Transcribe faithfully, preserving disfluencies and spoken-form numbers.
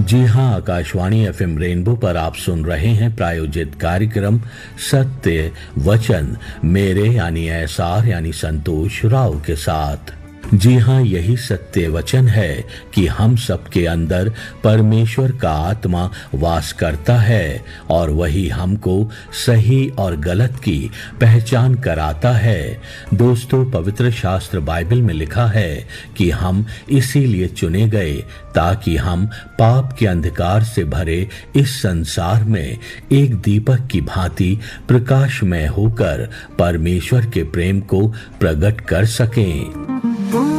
जी हाँ, Akashvani FM rainbow पर आप सुन रहे हैं प्रायोजित कार्यक्रम सत्य वचन मेरे यानी एसआर यानी संतोष राव के साथ। जी हाँ, यही सत्य वचन है कि हम सबके अंदर परमेश्वर का आत्मा वास करता है और वही हमको सही और गलत की पहचान कराता है। दोस्तों, पवित्र शास्त्र बाइबल में लिखा है कि हम इसीलिए चुने गए ताकि हम पाप के अंधकार से भरे इस संसार में एक दीपक की भांति प्रकाशमय होकर परमेश्वर के प्रेम को प्रकट कर सकें।